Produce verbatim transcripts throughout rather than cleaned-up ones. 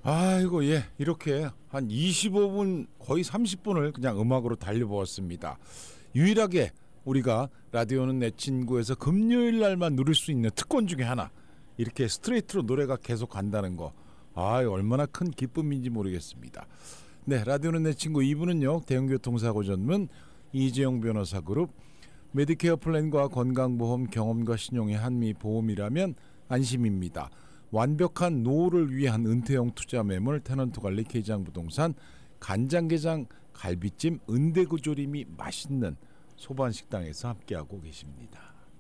아이고 예 이렇게 한 이십오 분 거의 삼십 분을 그냥 음악으로 달려보았습니다. 유일하게 우리가 라디오는 내 친구에서 금요일 날만 누릴 수 있는 특권 중에 하나, 이렇게 스트레이트로 노래가 계속 간다는 거, 아 얼마나 큰 기쁨인지 모르겠습니다. 네, 라디오는 내 친구 이 부는요 대형교통사고 전문 이재용 변호사 그룹, 메디케어 플랜과 건강보험 경험과 신용의 한미보험이라면 안심입니다. 완벽한 노후를 위한 은퇴형 투자 매물 테넌트관리 개장부동산, 간장게장 갈비찜 은대구조림이 맛있는 소반식당에서 함께하고 계십니다.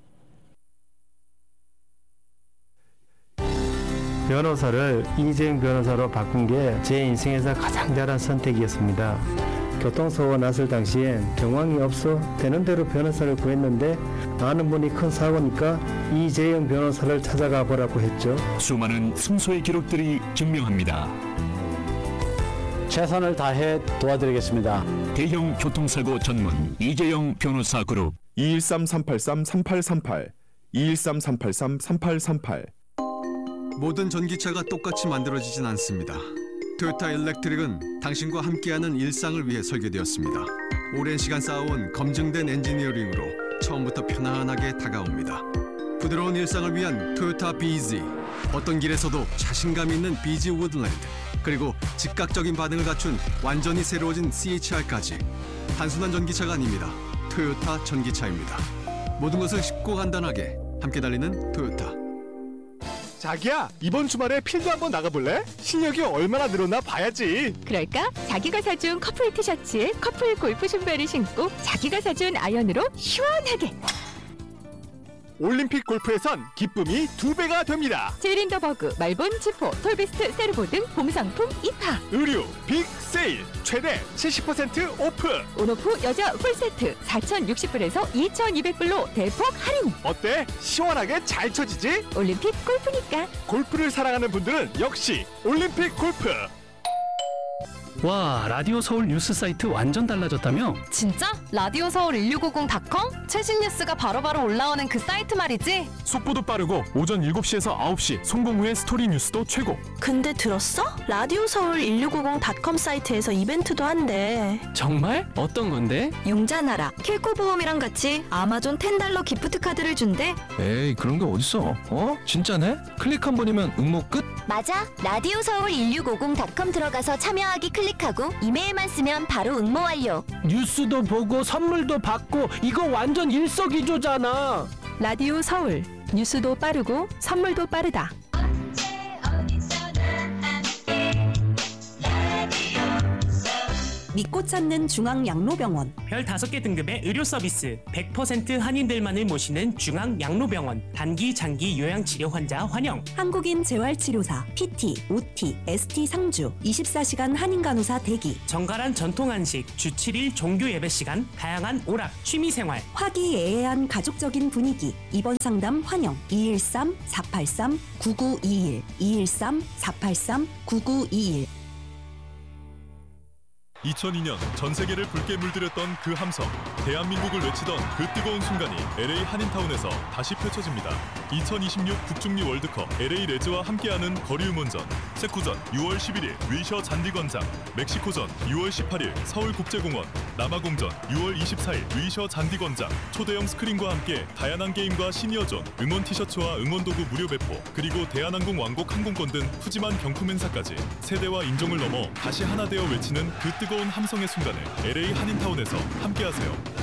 변호사를 이재용 변호사로 바꾼 게 제 인생에서 가장 잘한 선택이었습니다. 교통사고가 났을 당시엔 경황이 없어 되는 대로 변호사를 구했는데 아는 분이 큰 사고니까 이재용 변호사를 찾아가 보라고 했죠. 수많은 승소의 기록들이 증명합니다. 최선을 다해 도와드리겠습니다. 대형 교통사고 전문 이재용 변호사 그룹 이일삼 삼팔삼 삼팔삼팔 이일삼 삼팔삼 삼팔삼팔. 모든 전기차가 똑같이 만들어지진 않습니다. 토요타 일렉트릭은 당신과 함께하는 일상을 위해 설계되었습니다. 오랜 시간 쌓아온 검증된 엔지니어링으로 처음부터 편안하게 다가옵니다. 부드러운 일상을 위한 토요타 비지, 어떤 길에서도 자신감 있는 비지 우드랜드, 그리고 즉각적인 반응을 갖춘 완전히 새로워진 씨에이치알까지. 단순한 전기차가 아닙니다. 토요타 전기차입니다. 모든 것을 쉽고 간단하게 함께 달리는 토요타. 자기야, 이번 주말에 필드 한번 나가볼래? 실력이 얼마나 늘었나 봐야지. 그럴까? 자기가 사준 커플 티셔츠에 커플 골프 신발을 신고 자기가 사준 아이언으로 시원하게. 올림픽 골프에선 기쁨이 두 배가 됩니다. 제린더버그, 말본, 지포, 톨비스트, 세르보 등 봄상품 입하. 의류 빅 세일 최대 칠십 퍼센트 오프. 온오프 여자 풀세트 사천육십 불에서 이천이백 불로 대폭 할인. 어때? 시원하게 잘 쳐지지? 올림픽 골프니까. 골프를 사랑하는 분들은 역시 올림픽 골프. 와, 라디오 서울 뉴스 사이트 완전 달라졌다며? 진짜? 라디오 서울 일육오공 닷컴? 최신 뉴스가 바로바로 올라오는 그 사이트 말이지? 속보도 빠르고 오전 일곱 시에서 아홉 시 송공 후의 스토리 뉴스도 최고. 근데 들었어? 라디오 서울 일육오공 닷컴 사이트에서 이벤트도 한대. 정말? 어떤 건데? 용자나라 킬코보험이랑 같이 아마존 텐 달러 기프트 카드를 준대. 에이, 그런 게 어딨어? 어? 진짜네? 클릭 한 번이면 응모 끝? 맞아. 라디오 서울 일육오공 닷컴 들어가서 참여하기 클릭하고 이메일만 쓰면 바로 응모 완료. 뉴스도 보고 선물도 받고 이거 완전 일석이조잖아. 라디오 서울, 뉴스도 빠르고 선물도 빠르다. 믿고 찾는 중앙양로병원. 별 다섯 개 등급의 의료 서비스, 백 퍼센트 한인들만을 모시는 중앙양로병원. 단기, 장기 요양치료 환자 환영. 한국인 재활치료사, 피티, 오티, 에스티 상주, 이십사 시간 한인간호사 대기. 정갈한 전통 한식, 주 칠 일 종교 예배 시간, 다양한 오락, 취미생활. 화기애애한 가족적인 분위기. 입원 상담 환영. 이일삼 사팔삼 구구이일 이일삼 사팔삼 구구이일. 이천이 년 전 세계를 붉게 물들였던 그 함성, 대한민국을 외치던 그 뜨거운 순간이 엘에이 한인타운에서 다시 펼쳐집니다. 이천이십육 북중미 월드컵 엘에이 레즈와 함께하는 거리 응원전, 체코전 유월 십일일 위셔 잔디광장, 멕시코전 유월 십팔일 서울국제공원, 남아공전 유월 이십사일 위셔 잔디광장. 초대형 스크린과 함께 다양한 게임과 시니어존, 응원 티셔츠와 응원도구 무료 배포, 그리고 대한항공 왕복 항공권 등 푸짐한 경품 행사까지 세대와 인종을 넘어 다시 하나 되어 외치는 그 뜨거운 함성의 순간을 엘에이 한인타운에서 함께하세요.